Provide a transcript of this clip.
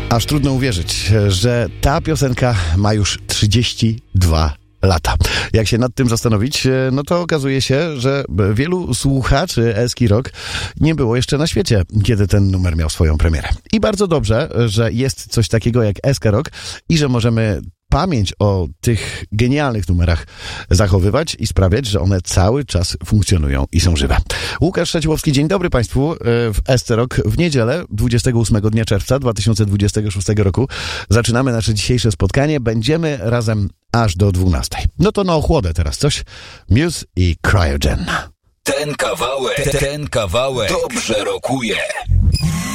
Aż trudno uwierzyć, że ta piosenka ma już 32 lata. Jak się nad tym zastanowić, no to okazuje się, że wielu słuchaczy Eski Rock nie było jeszcze na świecie, kiedy ten numer miał swoją premierę. I bardzo dobrze, że jest coś takiego jak Eska Rock i że możemy pamięć o tych genialnych numerach zachowywać i sprawiać, że one cały czas funkcjonują i są żywe. Łukasz Szeciłowski, dzień dobry Państwu w SC Rock w niedzielę 28 dnia czerwca 2026 roku. Zaczynamy nasze dzisiejsze spotkanie. Będziemy razem aż do 12. No to na ochłodę teraz coś. Muse i Cryogen. Ten kawałek dobrze rokuje.